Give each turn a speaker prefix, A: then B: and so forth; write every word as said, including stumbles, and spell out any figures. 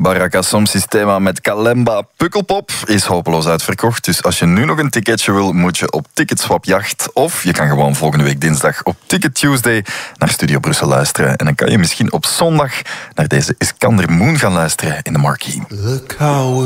A: Baraka Som Sistema met Kalemba Pukkelpop is hopeloos uitverkocht. Dus als je nu nog een ticketje wil, moet je op Ticketswap Jacht. Of je kan gewoon volgende week dinsdag op Ticket Tuesday naar Studio Brussel luisteren. En dan kan je misschien op zondag naar deze Iskander Moon gaan luisteren in de Marquee.